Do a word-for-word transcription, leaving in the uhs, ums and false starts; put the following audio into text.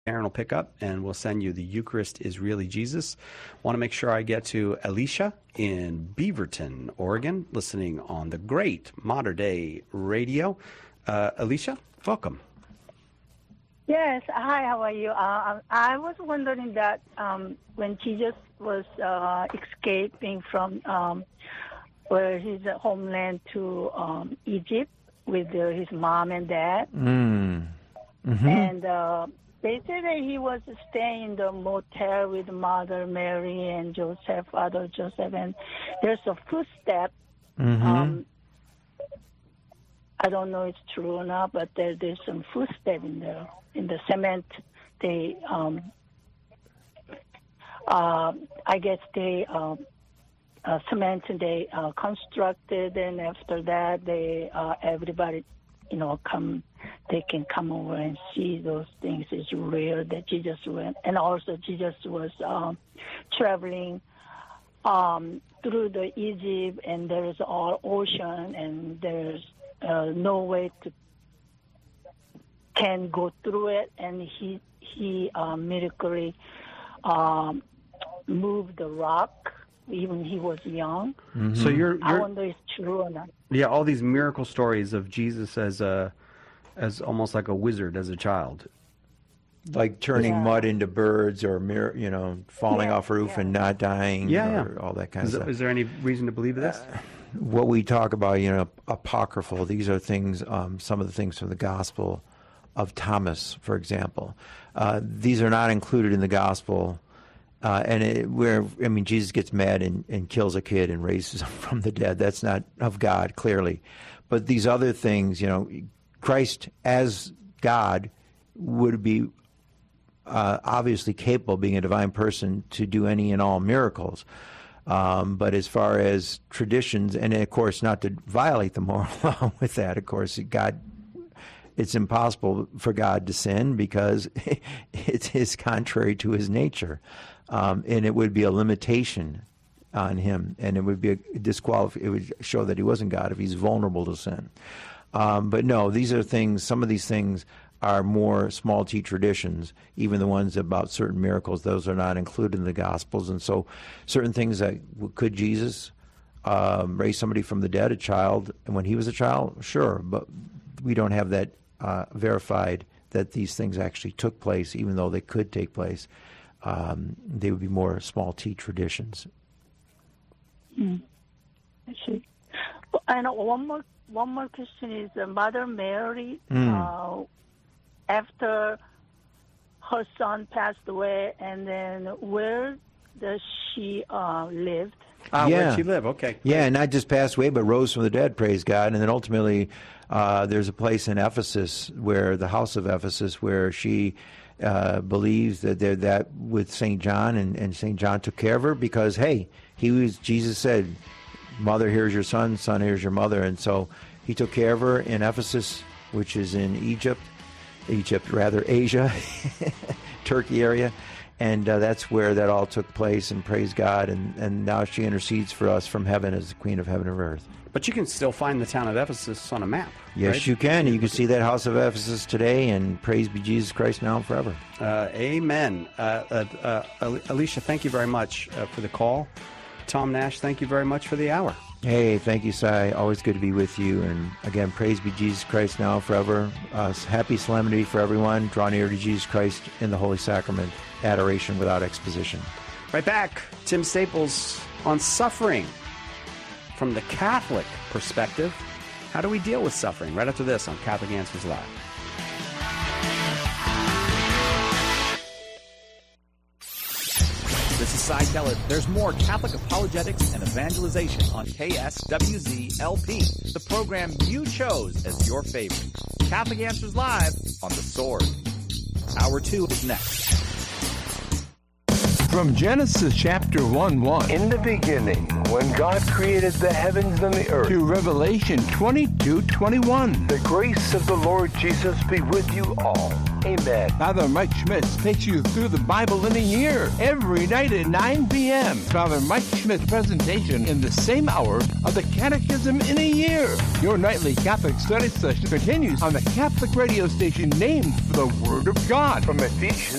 Aaron will pick up, and we'll send you The Eucharist is Really Jesus. Want to make sure I get to Alicia in Beaverton, Oregon, listening on the great Mater Dei Radio. Uh, Alicia, welcome. Yes. Hi, how are you? Uh, I was wondering that um, when Jesus was uh, escaping from um, where his homeland to um, Egypt with uh, his mom and dad, mm. mm-hmm. and uh, they said that he was staying in the motel with Mother Mary and Joseph, Father Joseph, and there's a footstep. Mm-hmm. Um, I don't know if it's true or not, but there, there's some footstep in the in the cement. They, um, uh, I guess they um, uh, cement they uh, constructed, and after that, they uh, everybody, you know, come. They can come over and see those things. It's rare that Jesus went, and also Jesus was um, traveling um, through the Egypt, and there is all ocean, and there's Uh, no way to can go through it, and he he uh, miraculously um, moved the rock even he was young. Mm-hmm. So you're, you're I wonder if it's true or not. Yeah, all these miracle stories of Jesus as a as almost like a wizard as a child, like turning yeah. mud into birds, or mir- you know, falling yeah, off a roof yeah. and not dying, yeah, or yeah. all that kind is of there, stuff. Is there any reason to believe this? Uh, what we talk about, you know, apocryphal, these are things, um, some of the things from the Gospel of Thomas, for example. Uh, these are not included in the Gospel. Uh, and it, where, I mean, Jesus gets mad and, and kills a kid and raises him from the dead. That's not of God, clearly. But these other things, you know, Christ as God would be uh, obviously capable, being a divine person, to do any and all miracles. Um, but as far as traditions, and of course not to violate the moral law with that, of course, God, it's impossible for God to sin because it is contrary to his nature. Um, and it would be a limitation on him, and it would be a disqualif- it would show that he wasn't God if he's vulnerable to sin. Um, but no, these are things, some of these things are more small t traditions, even the ones about certain miracles. Those are not included in the Gospels. And so certain things that, could Jesus um, raise somebody from the dead, a child, and when he was a child? Sure, but we don't have that uh, verified that these things actually took place, even though they could take place. Um, they would be more small t traditions. Mm. I see. And one more, one more question is uh, Mother Mary, Mm. uh, after her son passed away, and then where does she uh, live? Ah, Yeah. where'd she live? Okay. Yeah, not just passed away, but rose from the dead, praise God. And then ultimately, uh, there's a place in Ephesus, where the house of Ephesus, where she uh, believes that they're that with Saint John, and, and Saint John took care of her because, hey, he was, Jesus said, mother, here's your son, son, here's your mother. And so he took care of her in Ephesus, which is in Egypt, Egypt, rather, Asia, Turkey area. And uh, that's where that all took place, and praise God. And, and now she intercedes for us from heaven as the Queen of Heaven and Earth. But you can still find the town of Ephesus on a map. Yes, right? you can. You can see that house of Ephesus today, and praise be Jesus Christ now and forever. Uh, amen. Uh, uh, uh, Alicia, thank you very much uh, for the call. Tom Nash, thank you very much for the hour. Hey, thank you, Cy. Always good to be with you. And again, praise be Jesus Christ now and forever. Uh, happy solemnity for everyone. Draw near to Jesus Christ in the Holy Sacrament. Adoration without exposition. Right back. Tim Staples on suffering from the Catholic perspective. How do we deal with suffering? Right after this on Catholic Answers Live. This is Cy Kellett. There's more Catholic apologetics and evangelization on K S W Z L P, the program you chose as your favorite. Catholic Answers Live on The Sword. Hour two is next. From Genesis chapter one one. In the beginning, when God created the heavens and the earth. To Revelation twenty-two twenty-one. The grace of the Lord Jesus be with you all. Amen. Father Mike Schmitz takes you through the Bible in a year, every night at nine p.m. Father Mike Schmitz presentation in the same hour of the Catechism in a Year. Your nightly Catholic study session continues on the Catholic radio station named for the Word of God. From Ephesians